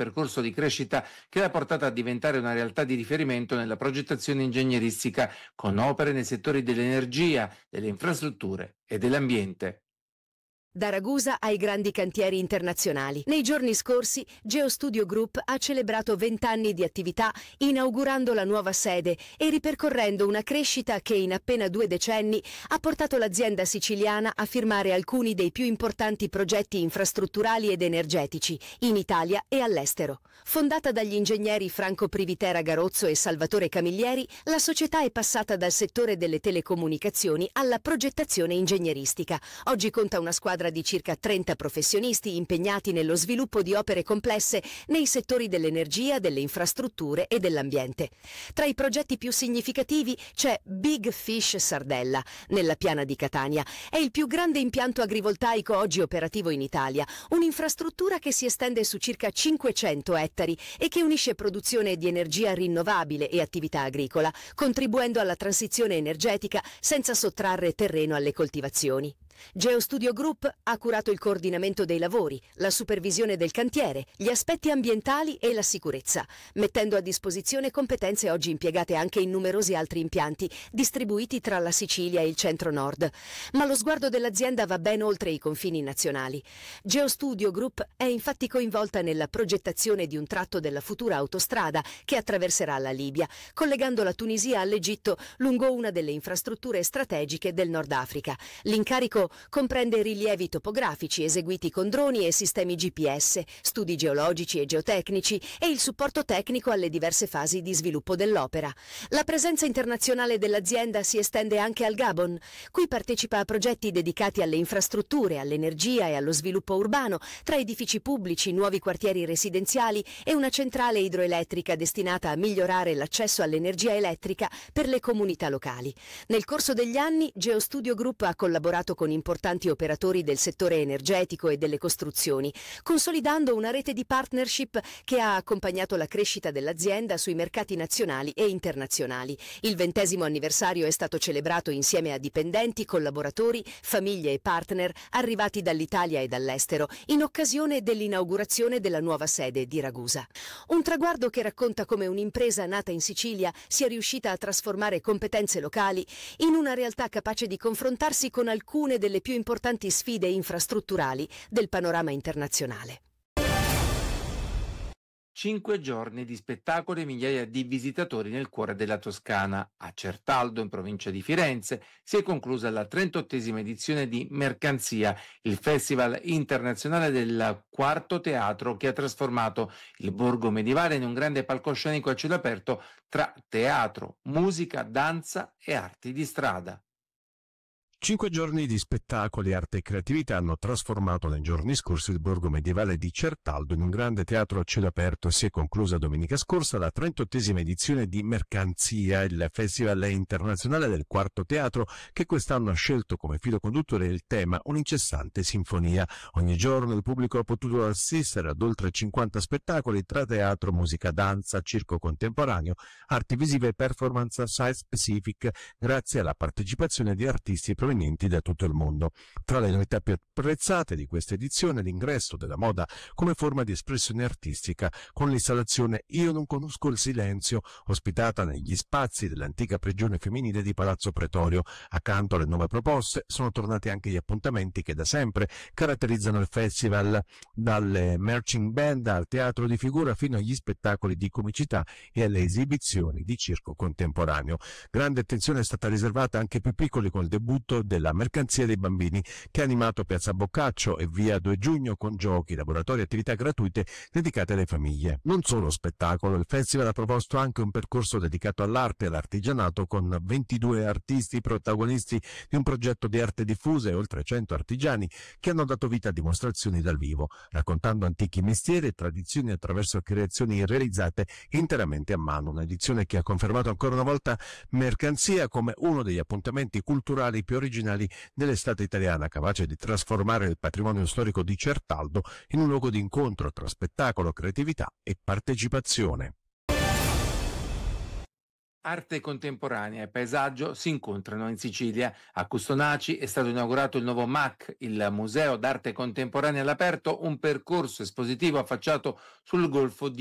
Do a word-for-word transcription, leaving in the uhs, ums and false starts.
percorso di crescita che l'ha portata a diventare una realtà di riferimento nella progettazione ingegneristica, con opere nei settori dell'energia, delle infrastrutture e dell'ambiente. Da Ragusa ai grandi cantieri internazionali. Nei giorni scorsi Geostudio Group ha celebrato vent'anni di attività inaugurando la nuova sede e ripercorrendo una crescita che in appena due decenni ha portato l'azienda siciliana a firmare alcuni dei più importanti progetti infrastrutturali ed energetici in Italia e all'estero. Fondata dagli ingegneri Franco Privitera Garozzo e Salvatore Camilleri, la società è passata dal settore delle telecomunicazioni alla progettazione ingegneristica. Oggi conta una squadra di circa trenta professionisti impegnati nello sviluppo di opere complesse nei settori dell'energia, delle infrastrutture e dell'ambiente. Tra i progetti più significativi c'è Big Fish Sardella, nella piana di Catania. È il più grande impianto agrivoltaico oggi operativo in Italia, un'infrastruttura che si estende su circa cinquecento ettari e che unisce produzione di energia rinnovabile e attività agricola, contribuendo alla transizione energetica senza sottrarre terreno alle coltivazioni. Geostudio Group ha curato il coordinamento dei lavori, la supervisione del cantiere, gli aspetti ambientali e la sicurezza, mettendo a disposizione competenze oggi impiegate anche in numerosi altri impianti distribuiti tra la Sicilia e il centro-nord. Ma lo sguardo dell'azienda va ben oltre i confini nazionali. Geostudio Group è infatti coinvolta nella progettazione di un tratto della futura autostrada che attraverserà la Libia, collegando la Tunisia all'Egitto lungo una delle infrastrutture strategiche del Nord Africa. L'incarico comprende rilievi topografici eseguiti con droni e sistemi G P S, studi geologici e geotecnici e il supporto tecnico alle diverse fasi di sviluppo dell'opera. La presenza internazionale dell'azienda si estende anche al Gabon. Qui partecipa a progetti dedicati alle infrastrutture, all'energia e allo sviluppo urbano, tra edifici pubblici, nuovi quartieri residenziali e una centrale idroelettrica destinata a migliorare l'accesso all'energia elettrica per le comunità locali. Nel corso degli anni Geostudio Group ha collaborato con importanti operatori del settore energetico e delle costruzioni, consolidando una rete di partnership che ha accompagnato la crescita dell'azienda sui mercati nazionali e internazionali. Il ventesimo anniversario è stato celebrato insieme a dipendenti, collaboratori, famiglie e partner arrivati dall'Italia e dall'estero in occasione dell'inaugurazione della nuova sede di Ragusa. Un traguardo che racconta come un'impresa nata in Sicilia sia riuscita a trasformare competenze locali in una realtà capace di confrontarsi con alcune delle più importanti sfide infrastrutturali del panorama internazionale. Cinque giorni di spettacoli e migliaia di visitatori nel cuore della Toscana. A Certaldo, in provincia di Firenze, si è conclusa la trentottesima edizione di Mercanzia, il festival internazionale del quarto teatro che ha trasformato il borgo medievale in un grande palcoscenico a cielo aperto tra teatro, musica, danza e arti di strada. Cinque giorni di spettacoli, arte e creatività hanno trasformato nei giorni scorsi il borgo medievale di Certaldo in un grande teatro a cielo aperto e si è conclusa domenica scorsa la trentottesima edizione di Mercanzia, il festival internazionale del quarto teatro che quest'anno ha scelto come filo conduttore il tema un'incessante sinfonia. Ogni giorno il pubblico ha potuto assistere ad oltre cinquanta spettacoli tra teatro, musica, danza, circo contemporaneo, arti visive e performance site-specific grazie alla partecipazione di artisti provenienti da tutto il mondo. Tra le novità più apprezzate di questa edizione l'ingresso della moda come forma di espressione artistica con l'installazione Io non conosco il silenzio, ospitata negli spazi dell'antica prigione femminile di Palazzo Pretorio. Accanto alle nuove proposte sono tornati anche gli appuntamenti che da sempre caratterizzano il festival, dalle marching band al teatro di figura fino agli spettacoli di comicità e alle esibizioni di circo contemporaneo. Grande attenzione è stata riservata anche ai più piccoli col debutto della Mercanzia dei bambini che ha animato Piazza Boccaccio e via due giugno con giochi, laboratori e attività gratuite dedicate alle famiglie. Non solo spettacolo, il festival ha proposto anche un percorso dedicato all'arte e all'artigianato con ventidue artisti protagonisti di un progetto di arte diffusa e oltre cento artigiani che hanno dato vita a dimostrazioni dal vivo, raccontando antichi mestieri e tradizioni attraverso creazioni realizzate interamente a mano. Un'edizione che ha confermato ancora una volta Mercanzia come uno degli appuntamenti culturali più originali dell'estate italiana, capace di trasformare il patrimonio storico di Certaldo in un luogo di incontro tra spettacolo, creatività e partecipazione. Arte contemporanea e paesaggio si incontrano in Sicilia. A Custonaci è stato inaugurato il nuovo M A C, il Museo d'Arte Contemporanea all'aperto, un percorso espositivo affacciato sul Golfo di